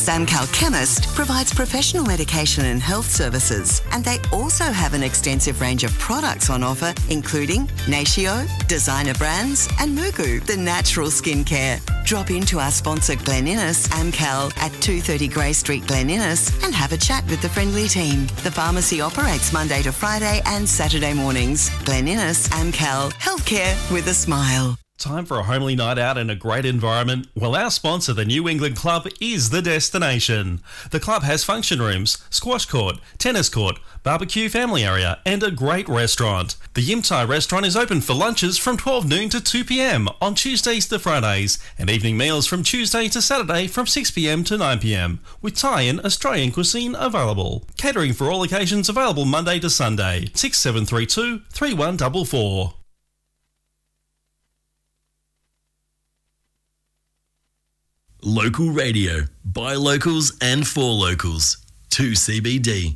Amcal Chemist provides professional medication and health services, and they also have an extensive range of products on offer, including Natio, designer brands, and Mugu, the natural skincare. Drop into our sponsor Glen Innes, Amcal, at 230 Grey Street, Glen Innes, and have a chat with the friendly team. The pharmacy operates Monday to Friday and Saturday mornings. Glen Innes, Amcal, healthcare with a smile. Time for a homely night out in a great environment? Well, our sponsor, the New England Club, is the destination. The club has function rooms, squash court, tennis court, barbecue family area, and a great restaurant. The Yim Thai restaurant is open for lunches from 12 noon to 2 p.m. on Tuesdays to Fridays, and evening meals from Tuesday to Saturday from 6 p.m. to 9 p.m, with Thai and Australian cuisine available. Catering for all occasions available Monday to Sunday. 6732 3144. Local radio, by locals and for locals. 2CBD.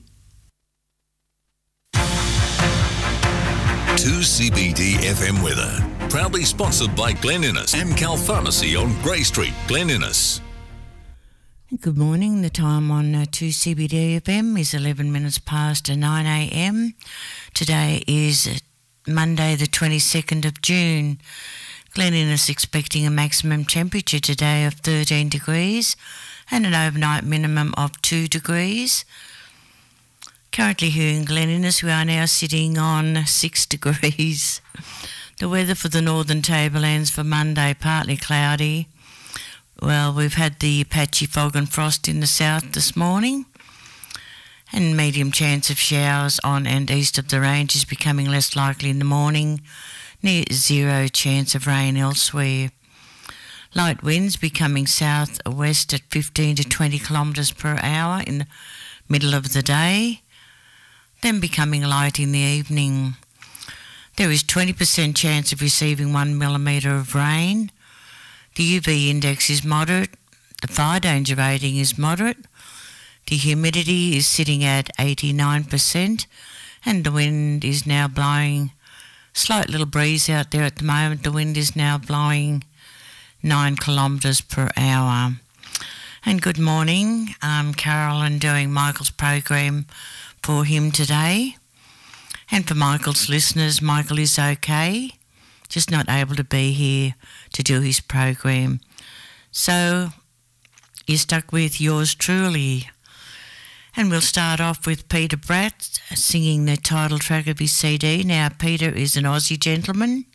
2CBD FM weather. Proudly sponsored by Glen Innes, Amcal Pharmacy on Grey Street, Glen Innes. Good morning. The time on 2CBD FM is 11 minutes past 9 a.m. Today is Monday the 22nd of June. Glen Innes expecting a maximum temperature today of 13 degrees and an overnight minimum of 2 degrees. Currently here in Glen Innes, we are now sitting on 6 degrees. The weather for the Northern Tablelands for Monday, partly cloudy. Well, we've had the patchy fog and frost in the south this morning, and medium chance of showers on and east of the range is becoming less likely in the morning. Near zero chance of rain elsewhere. Light winds becoming south-west at 15 to 20 kilometres per hour in the middle of the day, then becoming light in the evening. There is 20% chance of receiving 1 millimetre of rain. The UV index is moderate. The fire danger rating is moderate. The humidity is sitting at 89%, and the wind is now blowing. Slight little breeze out there at the moment. The wind is now blowing 9 kilometres per hour. And good morning. I'm Carolyn doing Michael's program for him today. And for Michael's listeners, Michael is okay, just not able to be here to do his program. So you're stuck with yours truly. And we'll start off with Peter Bratt singing the title track of his CD. Now, Peter is an Aussie gentleman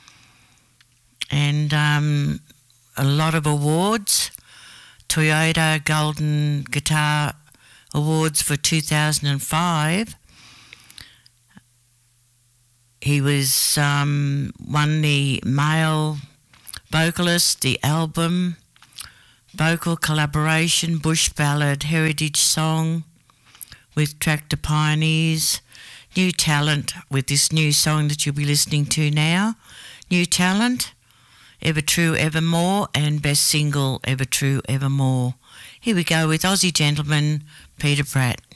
and a lot of awards. Toyota Golden Guitar Awards for 2005. He was won the male vocalist, the album, vocal collaboration, bush ballad, heritage song, with Tractor Pioneers, new talent with this new song that you'll be listening to now, new talent, Ever True Evermore, and best single, Ever True Evermore. Here we go with Aussie gentleman Peter Bratt.